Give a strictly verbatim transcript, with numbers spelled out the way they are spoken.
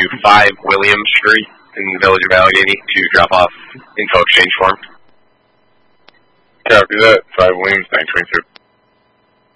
five William Street in the village of Allegheny to drop off info exchange form. Copy that. five Williams, nine twenty-two.